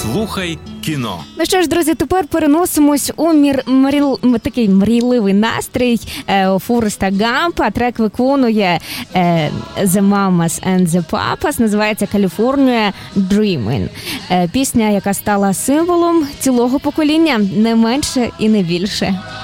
Слухай кіно. Ну що ж, друзі, тепер переносимось у такий мрійливий настрій Фореста Гампа. Трек виконує The Mamas and the Papas, називається «California Dreamin'». Пісня, яка стала символом цілого покоління, не менше і не більше.